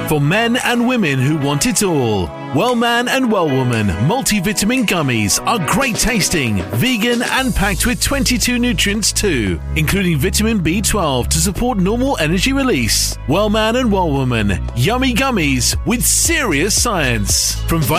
For men and women who want it all. Wellman and Wellwoman multivitamin gummies are great tasting, vegan and packed with 22 nutrients too, including vitamin B12 to support normal energy release. Wellman and Wellwoman, yummy gummies with serious science. From